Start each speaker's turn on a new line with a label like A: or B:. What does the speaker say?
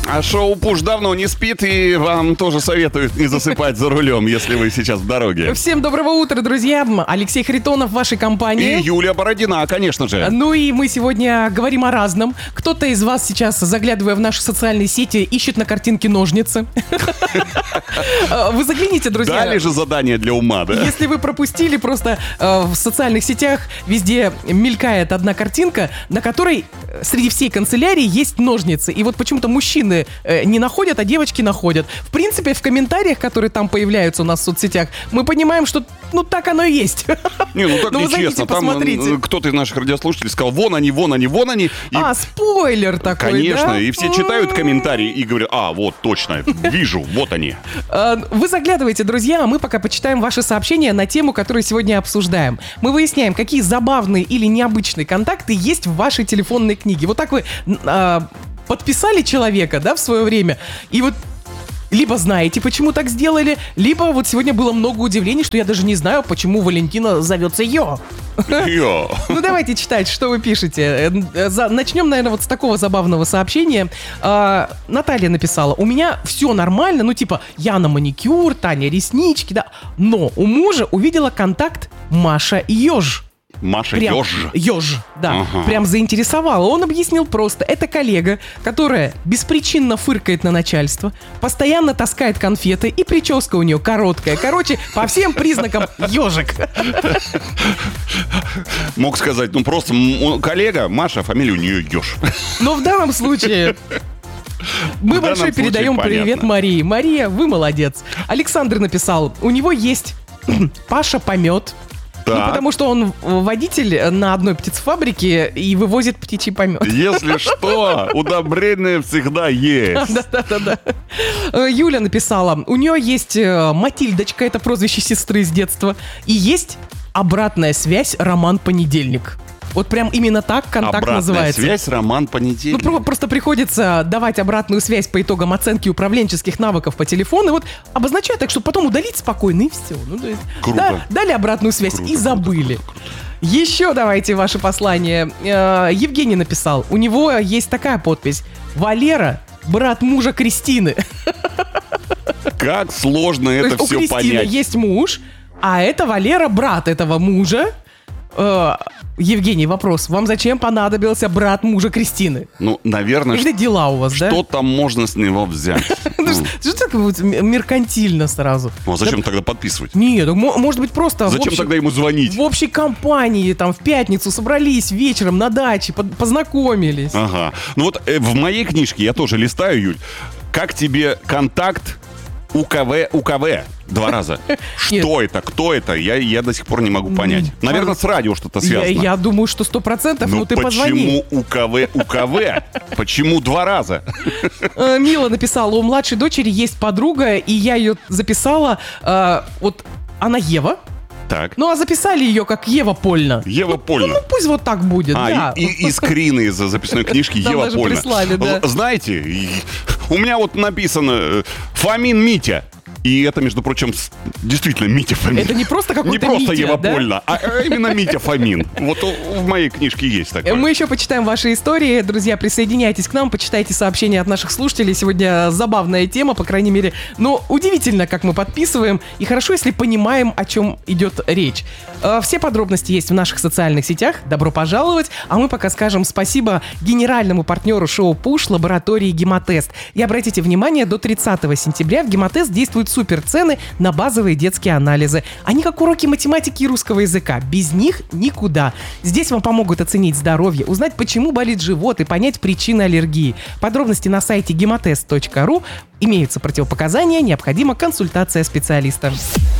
A: А шоу «Пуш» давно не спит, и вам тоже советуют не засыпать за рулем, если вы сейчас в дороге.
B: Всем доброго утра, друзья. Алексей Харитонов в вашей компании.
A: И Юлия Бородина, конечно же.
B: Ну и мы сегодня говорим о разном. Кто-то из вас сейчас, заглядывая в наши социальные сети, ищет на картинке ножницы. Вы загляните, друзья.
A: Дали же задание для ума, да?
B: Если вы пропустили, просто в социальных сетях везде мелькает одна картинка, на которой среди всей канцелярии есть ножницы. И вот почему-то мужчины не находят, а девочки находят. В принципе, в комментариях, которые там появляются у нас в соцсетях, мы понимаем, что ну так оно и есть.
A: Не, ну так нечестно. Там кто-то из наших радиослушателей сказал: вон они, вон они, вон они.
B: А, спойлер такой,
A: конечно,
B: да?
A: И все читают комментарии и говорят: а, вот, точно, вижу, вот они.
B: Вы заглядывайте, друзья, а мы пока почитаем ваши сообщения на тему, которую сегодня обсуждаем. Мы выясняем, какие забавные или необычные контакты есть в вашей телефонной книге. Вот так вы подписали человека, да, в свое время, и вот либо знаете, почему так сделали, либо вот сегодня было много удивлений, что я даже не знаю, почему Валентина зовется Йо.
A: Йо.
B: Ну, давайте читать, что вы пишете. Начнем, наверное, вот с такого забавного сообщения. Наталья написала: у меня все нормально, ну, типа, я на маникюр, Таня реснички, да. Но у мужа увидела контакт Маша Ёж.
A: Маша Ёж.
B: Ёж, да. Ага. Прям заинтересовала. Он объяснил просто. Это коллега, которая беспричинно фыркает на начальство, постоянно таскает конфеты, и прическа у нее короткая. Короче, по всем признакам ёжик.
A: Мог сказать, ну просто коллега, Маша, фамилия у нее Ёж.
B: Но в данном случае... Мы большой передаем привет Марии. Мария, вы молодец. Александр написал: у него есть Паша Помет. Ну, потому что он водитель на одной птицефабрике и вывозит птичий помет.
A: Если что, удобрение всегда есть.
B: Да. Юля написала: у нее есть Матильдочка, это прозвище сестры с детства, и есть обратная связь Роман Понедельник. Вот прям именно так контакт
A: обратная
B: называется.
A: Обратная связь Роман Понедельник.
B: Ну, просто приходится давать обратную связь по итогам оценки управленческих навыков по телефону. Вот обозначать так, чтобы потом удалить спокойно, и все. Ну, то есть,
A: круто.
B: Дали обратную связь и забыли. Круто. Еще давайте ваше послание. Евгений написал: у него есть такая подпись: Валера, брат мужа Кристины.
A: Как сложно это все понять.
B: У Кристины есть муж, а это Валера, брат этого мужа. Евгений, вопрос. Вам зачем понадобился брат мужа Кристины?
A: Ну, наверное...
B: Какие дела у вас, да?
A: Что там можно с него взять?
B: Что так меркантильно сразу?
A: Ну, а зачем тогда подписывать?
B: Нет, может быть, просто...
A: Зачем тогда ему звонить?
B: В общей компании, там, в пятницу собрались вечером на даче, познакомились.
A: Ага. Ну вот в моей книжке, я тоже листаю, Юль, как тебе контакт УКВ? 2 раза. Что это? Кто это? Я до сих пор не могу понять. Наверное, с радио что-то связано.
B: Я думаю, что 100%, но ты позвони.
A: Почему УКВ? Почему 2 раза?
B: Мила написала: у младшей дочери есть подруга, и я ее записала. Вот она Ева.
A: Так.
B: Ну, а записали ее как Ева Польна.
A: Ева Польна.
B: Ну, пусть вот так будет, да.
A: И скрины из записной книжки Ева
B: даже
A: Польна.
B: Прислали, да.
A: Знаете, у меня вот написано Фомин Митя. И это, между прочим, действительно Митя Фомин.
B: Это не просто какой-то Митя,
A: не просто Ева
B: да?
A: Польна, а именно Митя Фомин. Вот в моей книжке есть такое.
B: Мы еще почитаем ваши истории. Друзья, присоединяйтесь к нам, почитайте сообщения от наших слушателей. Сегодня забавная тема, по крайней мере. Но удивительно, как мы подписываем. И хорошо, если понимаем, о чем идет речь. Все подробности есть в наших социальных сетях. Добро пожаловать. А мы пока скажем спасибо генеральному партнеру шоу «Пуш» лаборатории «Гемотест». И обратите внимание, до 30 сентября в «Гемотест» действуют супер цены на базовые детские анализы. Они как уроки математики и русского языка. Без них никуда. Здесь вам помогут оценить здоровье, узнать, почему болит живот и понять причины аллергии. Подробности на сайте gemotest.ru. Имеются противопоказания, необходима консультация специалиста.